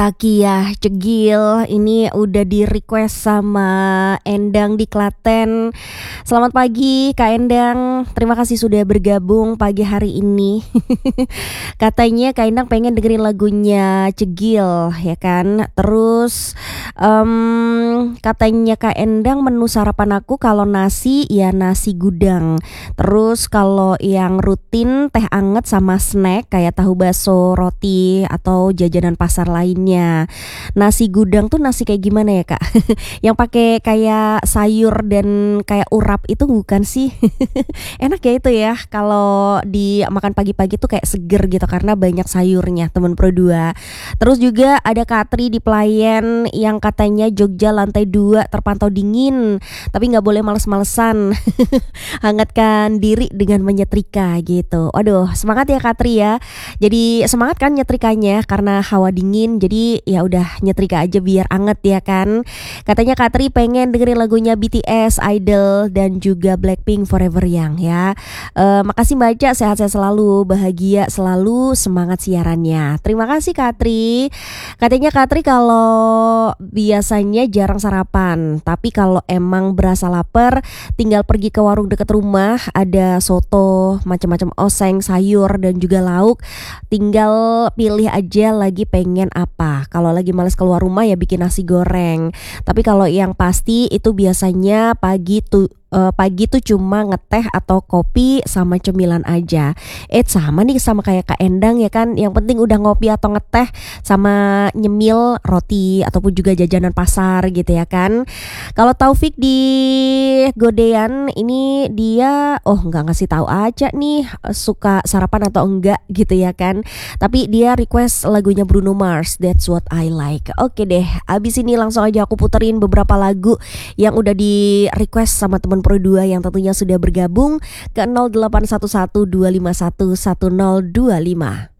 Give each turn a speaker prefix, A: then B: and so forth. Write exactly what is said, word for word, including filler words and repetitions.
A: Takiyah Cegil ini udah di-request sama Endang di Klaten. Selamat pagi Kak Endang, terima kasih sudah bergabung pagi hari ini. Katanya Kak Endang pengen dengerin lagunya Cegil ya kan. Terus um, katanya Kak Endang menu sarapan aku kalau nasi ya nasi gudang. Terus kalau yang rutin teh anget sama snack kayak tahu bakso, roti atau jajanan pasar lainnya. Nasi gudang tuh nasi kayak gimana ya Kak? Yang pakai kayak sayur dan kayak urap itu bukan sih? Enak ya itu ya kalau dimakan pagi-pagi tuh kayak seger gitu karena banyak sayurnya temen Pro dua. Terus juga ada Katri di Pelayan yang katanya Jogja lantai dua terpantau dingin tapi gak boleh males-malesan. Hangatkan diri dengan menyetrika gitu. Aduh semangat ya Katri ya. Jadi semangat kan nyetrikanya karena hawa dingin. Jadi ya udah nyetrika aja biar anget ya kan. Katanya Katri pengen dengerin lagunya B T S, Idol dan juga Blackpink Forever Young ya. uh, Makasih Mbak Ca, sehat-sehat selalu, bahagia selalu, semangat siarannya. Terima kasih Katri. Katanya Katri kalau biasanya jarang sarapan, tapi kalau emang berasa lapar tinggal pergi ke warung dekat rumah, ada soto, macam-macam oseng, sayur dan juga lauk. Tinggal pilih aja lagi pengen apa. Kalau lagi males keluar rumah ya bikin nasi goreng. Tapi kalau yang pasti itu biasanya pagi tuh Uh, pagi tuh cuma ngeteh atau kopi sama cemilan aja. Eh sama nih sama kayak Kak Endang ya kan. Yang penting udah ngopi atau ngeteh sama nyemil roti ataupun juga jajanan pasar gitu ya kan. Kalau Taufik di Godean ini dia oh nggak ngasih tahu aja nih suka sarapan atau enggak gitu ya kan. Tapi dia request lagunya Bruno Mars, That's What I Like. Oke deh, abis ini langsung aja aku puterin beberapa lagu yang udah di request sama teman Pro dua yang tentunya sudah bergabung ke nol delapan satu satu dua lima satu satu nol dua lima.